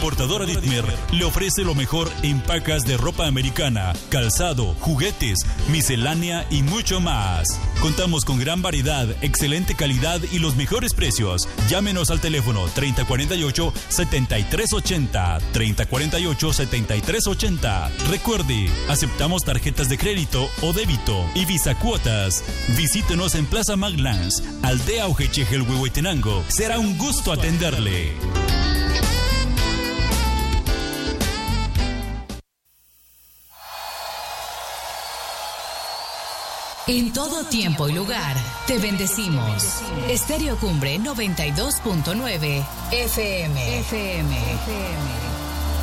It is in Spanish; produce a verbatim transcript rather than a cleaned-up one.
Importadora Dittmer le ofrece lo mejor en pacas de ropa americana, calzado, juguetes, miscelánea y mucho más. Contamos con gran variedad, excelente calidad y los mejores precios. Llámenos al teléfono treinta cuarenta y ocho, setenta y tres ochenta, treinta cuarenta y ocho, setenta y tres ochenta. Recuerde, aceptamos tarjetas de crédito o débito y Visa Cuotas. Visítenos en Plaza Maglanz, Aldea Ojechejel, Huehuetenango. Será un gusto atenderle. En todo tiempo y lugar, te bendecimos. Estéreo Cumbre noventa y dos punto nueve F M. F M. F M.